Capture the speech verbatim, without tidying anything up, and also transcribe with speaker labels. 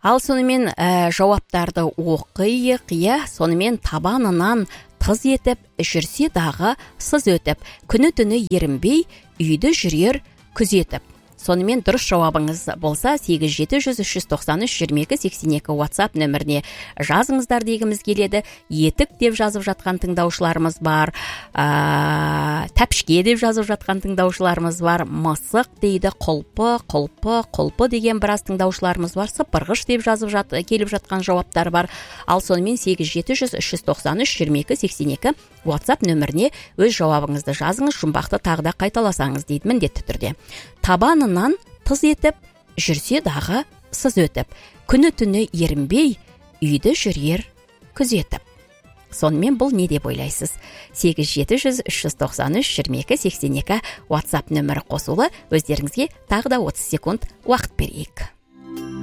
Speaker 1: Ал сонымен ә, жауаптарды оқиық, иә, сонымен табанынан тыз етіп, жүрсе дағы сыз өтіп, күні түні ерінбей, үйді жүрер күзетіп. Сонымен дұрыс жауабыңыз болса, сегіз жеті жүз үш жүз тоқсан үш жиырма екі сексен екі WhatsApp нөміріне жазыңыздар дегіміз келеді. Етік деп жазып жатқан тыңдаушыларымыз бар, ә, тәпішке деп жазып жатқан тыңдаушыларымыз бар, мысық дейді, құлпы, құлпы, құлпы деген біраз тыңдаушыларымыз бар, сыпырғыш деп жазып жат, келіп жатқан жауаптар бар. Ал сонымен сегіз жеті жүз үш жүз тоқсан үш жиырма екі сексен екі WhatsApp нөміріне өз жауабыңызды жазыңыз, жұмбақты тағы да қайталасаңыз дейді міндетті түрде. Табанынан тыз етіп, жүрсе дағы сыз өтіп, күні түні ерінбей, үйді жүрер күзетіп. Сонымен бұл не деп ойлайсыз? сегіз жеті жүз үш жүз тоқсан үш жиырма екі сексен екі WhatsApp нөмірі қосулы, өздеріңізге тағы да отыз секунд уақыт берейік.